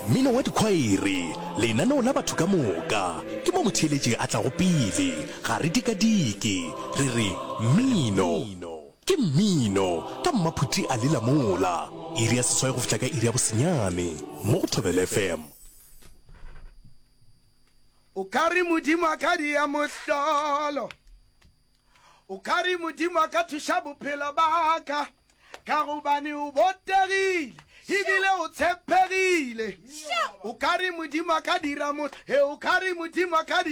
mmino wa dikhwaere lenaneo la batho ka moka ke mo motheletši a tla go pele ga re dikadike re re mmino ke mmino ka mmaphuti a lela mola iri ya seswai go fihla ka iri ya bosenyane mo go Thobela FM. O kari modimo a ka di ya mohlolo, o kari modimo a ka thusha bophelo baka ka gobane o botegile ebile o tshepegile. O kari modimo a ka dira o kari modimo a ka